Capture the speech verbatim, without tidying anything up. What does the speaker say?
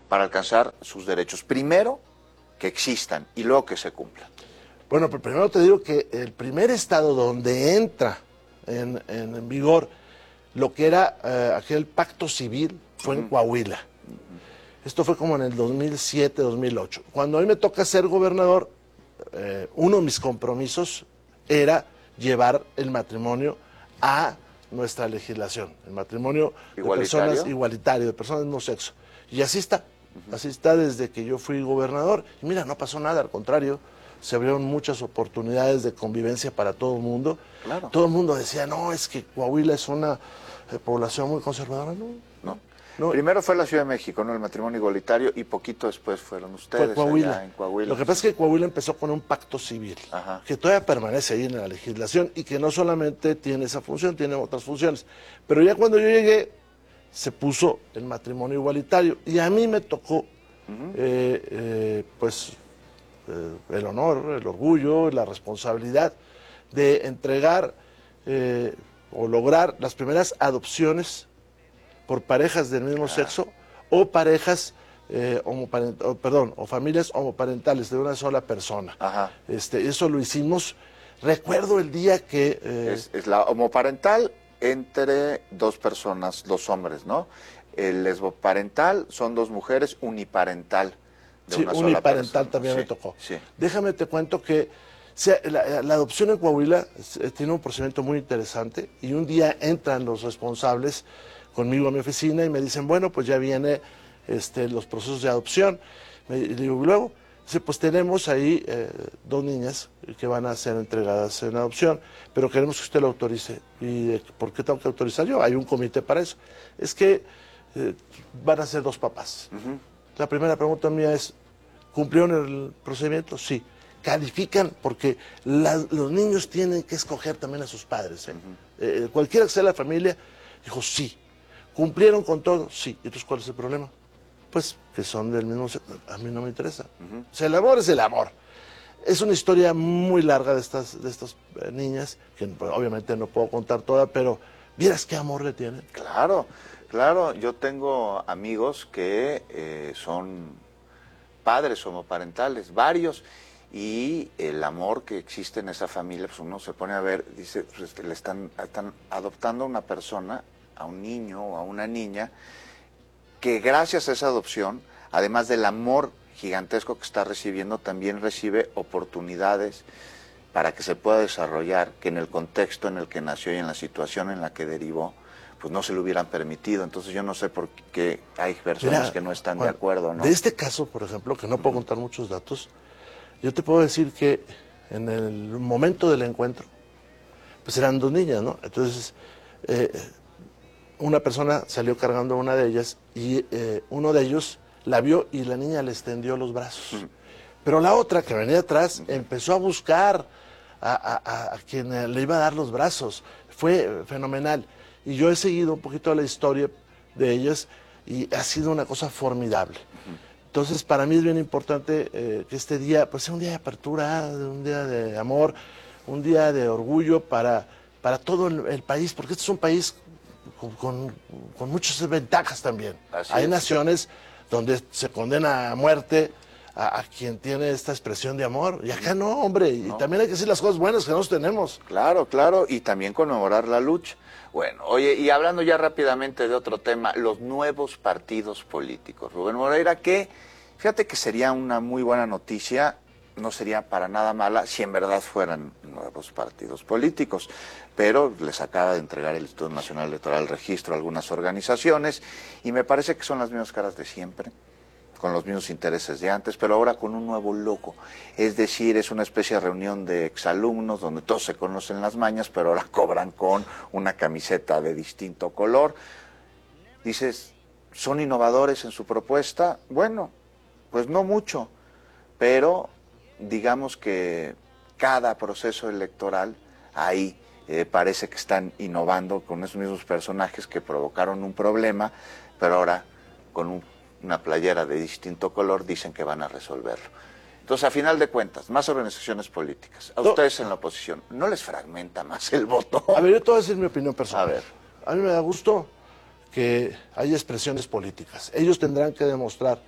para alcanzar sus derechos. Primero, que existan y luego que se cumplan. Bueno, pero primero te digo que el primer estado donde entra en, en, en vigor lo que era eh, aquel pacto civil fue uh-huh. en Coahuila. Uh-huh. Esto fue como en el dos mil siete, dos mil ocho. Cuando a mí me toca ser gobernador, eh, uno de mis compromisos era llevar el matrimonio a nuestra legislación, el matrimonio de personas igualitario, de personas del mismo sexo. Y así está, uh-huh. así está desde que yo fui gobernador. Y mira, no pasó nada, al contrario, se abrieron muchas oportunidades de convivencia para todo el mundo. Claro. Todo el mundo decía, no, es que Coahuila es una eh, población muy conservadora. No, no. no. Primero fue la Ciudad de México, ¿no? El matrimonio igualitario, y poquito después fueron ustedes fue Coahuila. allá en Coahuila. Lo que pasa es que Coahuila empezó con un pacto civil, Ajá. que todavía permanece ahí en la legislación y que no solamente tiene esa función, tiene otras funciones. Pero ya cuando yo llegué, se puso el matrimonio igualitario y a mí me tocó, uh-huh. eh, eh, pues... el honor, el orgullo, la responsabilidad de entregar eh, o lograr las primeras adopciones por parejas del mismo ah. sexo o parejas, eh, homoparent o, perdón, o familias homoparentales de una sola persona. Ajá. Este, eso lo hicimos, recuerdo el día que... Eh, es, es la homoparental entre dos personas, dos hombres, ¿no? El lesboparental son dos mujeres, uniparental. Sí, uniparental también sí, me tocó. Sí. Déjame te cuento que o sea, la, la adopción en Coahuila tiene un procedimiento muy interesante y un día entran los responsables conmigo a mi oficina y me dicen, bueno, pues ya viene este, los procesos de adopción. Me y digo, luego, dice, pues tenemos ahí eh, dos niñas que van a ser entregadas en adopción, pero queremos que usted lo autorice. ¿Y por qué tengo que autorizar yo? Hay un comité para eso. Es que eh, van a ser dos papás. Uh-huh. La primera pregunta mía es, ¿cumplieron el procedimiento? Sí. ¿Califican? Porque la, los niños tienen que escoger también a sus padres. ¿eh? Uh-huh. eh, cualquiera que sea la familia, dijo sí. ¿Cumplieron con todo? Sí. Entonces, ¿cuál es el problema? Pues que son del mismo sexo. A mí no me interesa. Uh-huh. O sea, el amor es el amor. Es una historia muy larga de estas, de estas eh, niñas, que pues, obviamente no puedo contar toda, pero ¿vieras qué amor le tienen? Claro. Claro, yo tengo amigos que eh, son padres homoparentales, varios, y el amor que existe en esa familia, pues uno se pone a ver, dice, pues, le están, están adoptando a una persona, a un niño o a una niña, que gracias a esa adopción, además del amor gigantesco que está recibiendo, también recibe oportunidades para que se pueda desarrollar, que en el contexto en el que nació y en la situación en la que derivó, pues no se lo hubieran permitido. Entonces yo no sé por qué hay personas Mira, que no están bueno, de acuerdo, ¿no? De este caso, por ejemplo, que no puedo contar muchos datos, yo te puedo decir que en el momento del encuentro, pues eran dos niñas, ¿no? Entonces, eh, una persona salió cargando a una de ellas y eh, uno de ellos la vio y la niña le extendió los brazos. Uh-huh. Pero la otra, que venía atrás, uh-huh. empezó a buscar a, a, a quien le iba a dar los brazos. Fue fenomenal. Y yo he seguido un poquito la historia de ellas y ha sido una cosa formidable. Uh-huh. Entonces, para mí es bien importante eh, que este día pues sea un día de apertura, un día de amor, un día de orgullo para, para todo el, el país, porque este es un país con, con, con muchas ventajas también. Así Hay es. naciones donde se condena a muerte a, a quien tiene esta expresión de amor, y acá no, hombre, y no. también hay que decir las cosas buenas que nosotros tenemos. Claro, claro, y también conmemorar la lucha. Bueno, oye, y hablando ya rápidamente de otro tema, los nuevos partidos políticos. Rubén Moreira, que fíjate que sería una muy buena noticia, no sería para nada mala si en verdad fueran nuevos partidos políticos, pero les acaba de entregar el Instituto Nacional Electoral el registro a algunas organizaciones y me parece que son las mismas caras de siempre, con los mismos intereses de antes, pero ahora con un nuevo logo. Es decir, es una especie de reunión de exalumnos donde todos se conocen las mañas, pero ahora cobran con una camiseta de distinto color. Dices, ¿son innovadores en su propuesta? Bueno, pues no mucho, pero digamos que cada proceso electoral ahí eh, parece que están innovando con esos mismos personajes que provocaron un problema, pero ahora con un una playera de distinto color, dicen que van a resolverlo. Entonces, a final de cuentas, más organizaciones políticas, a ustedes en la oposición, ¿no les fragmenta más el voto? A ver, yo te voy a decir mi opinión personal. A ver. A mí me da gusto que haya expresiones políticas. Ellos tendrán que demostrar